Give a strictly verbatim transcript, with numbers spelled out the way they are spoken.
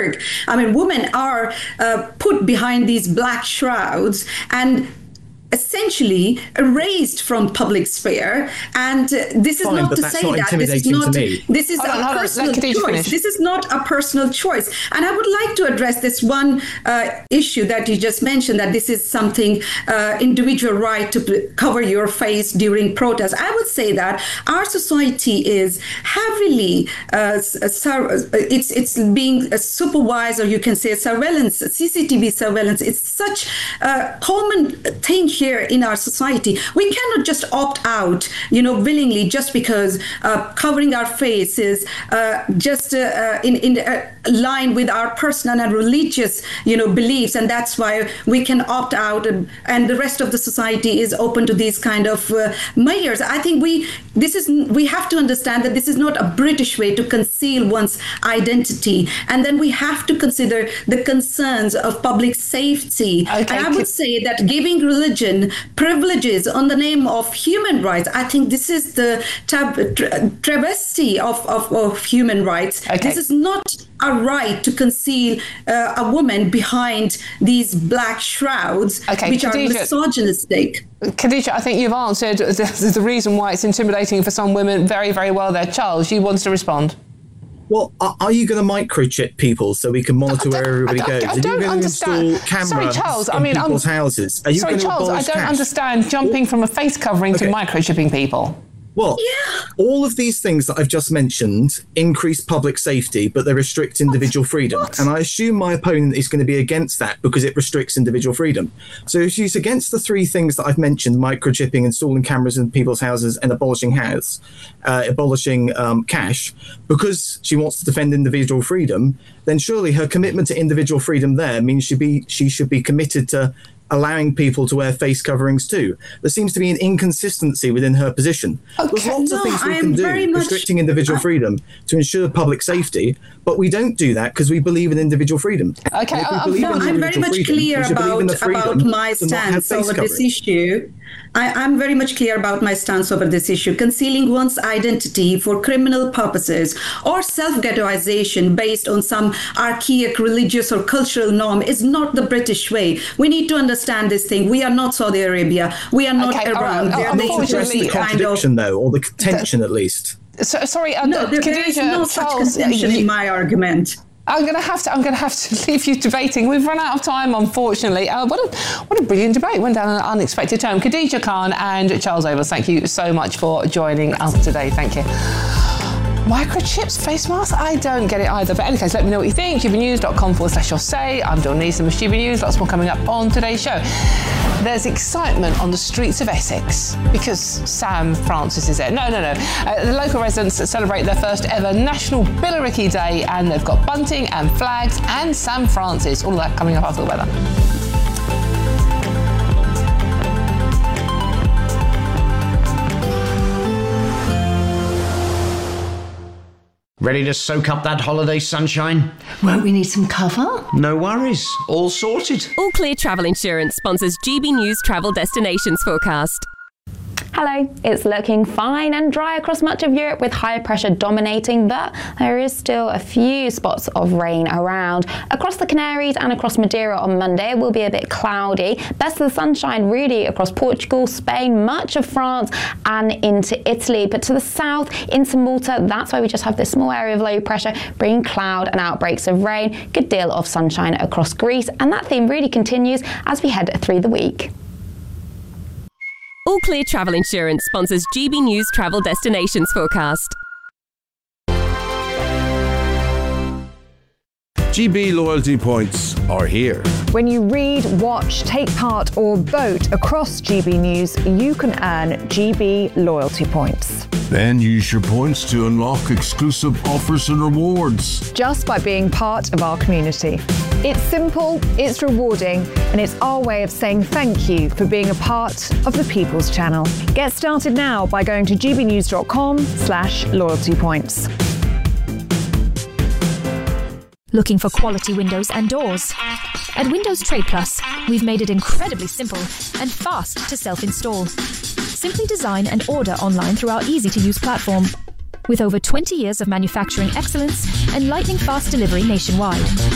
work. I mean, women are uh, put behind these black shrouds and essentially erased from public sphere, and uh, this is Fine, not but to that's say not that this is intimidating not to me. this is Hold on, a hold on. personal Let Khadija choice. finish. This is not a personal choice, and I would like to address this one uh, issue that you just mentioned, that this is something uh, individual right to p- cover your face during protests. I would say that our society is heavily uh, sur- it's it's being a supervised, or you can say surveillance, C C T V surveillance. It's such a common thing here in our society. We cannot just opt out, you know, willingly just because uh, covering our face is uh, just uh, uh, in in uh, line with our personal and religious, you know, beliefs, and that's why we can opt out, and, and the rest of the society is open to these kind of uh, measures. I think we this is we have to understand that this is not a British way to conceal one's identity, and then we have to consider the concerns of public safety. Okay, and I would could- say that giving religion privileges on the name of human rights, I think this is the tab- tra- travesty of, of, of human rights. Okay. This is not a right to conceal uh, a woman behind these black shrouds, Okay, which Khadija- are misogynistic. Khadija, I think you've answered the, the reason why it's intimidating for some women very, very well there. Charles, you want to respond? Well, are, are you going to microchip people so we can monitor where everybody I don't- goes? I Are you don't going to understand. install cameras Sorry, Charles, I in mean, I'm- people's houses? Are you Sorry, going to Charles, I abolish don't cash? understand jumping from a face covering to Okay. microchipping people. Well, all of these things that I've just mentioned increase public safety, but they restrict individual freedom. What? And I assume my opponent is going to be against that because it restricts individual freedom. So if she's against the three things that I've mentioned, microchipping, installing cameras in people's houses, and abolishing house, uh, abolishing um, cash, because she wants to defend individual freedom, then surely her commitment to individual freedom there means she be she should be committed to allowing people to wear face coverings too. There seems to be an inconsistency within her position. There's Okay. lots No, of things we I can am do, very much- restricting individual freedom to ensure public safety, but we don't do that because we believe in individual freedom. Okay, And if we I- I'm- believe no, in I'm very individual much freedom, clear we should believe in about, the freedom about my to not have stance face over this covering. issue. I, I'm very much clear about my stance over this issue. Concealing one's identity for criminal purposes or self-ghettoization based on some archaic religious or cultural norm is not the British way. We need to understand this thing. We are not Saudi Arabia. We are not Okay, all Iran. right. There Oh, may Address just unfortunately- be the kind of contradiction, though, or the tension at least. So, sorry, uh, no. There, there is Khadija, no such Charles, contention you- in my argument. I'm gonna have to. I'm gonna have to leave you debating. We've run out of time, unfortunately. Uh, what a what a brilliant debate. Went down an unexpected turn. Khadija Khan and Charles Overs, thank you so much for joining us today. Thank you. Microchips, face masks? I don't get it either. But in any case, let me know what you think. G B news dot com forward slash your say. I'm Dawn Neeson with G B News. Lots more coming up on today's show. There's excitement on the streets of Essex because Sam Francis is there. No, no, no. Uh, the local residents celebrate their first ever National Billericay Day, and they've got bunting and flags and Sam Francis. All of that coming up after the weather. Ready to soak up that holiday sunshine? Won't we need some cover? No worries, all sorted. All Clear Travel Insurance sponsors G B News Travel Destinations Forecast. Hello, it's looking fine and dry across much of Europe with high pressure dominating, but there is still a few spots of rain around. Across the Canaries and across Madeira on Monday it will be a bit cloudy. Best of the sunshine really across Portugal, Spain, much of France and into Italy. But to the south, into Malta, that's why we just have this small area of low pressure bringing cloud and outbreaks of rain. Good deal of sunshine across Greece, and that theme really continues as we head through the week. All Clear Travel Insurance sponsors G B News Travel Destinations Forecast. G B loyalty points are here. When you read, watch, take part or vote across G B News, you can earn G B loyalty points. Then use your points to unlock exclusive offers and rewards. Just by being part of our community. It's simple, it's rewarding, and it's our way of saying thank you for being a part of the People's Channel. Get started now by going to g b news dot com slash loyalty points. Looking for quality windows and doors? At Windows Trade Plus, we've made it incredibly simple and fast to self-install. Simply design and order online through our easy-to-use platform. With over twenty years of manufacturing excellence and lightning-fast delivery nationwide.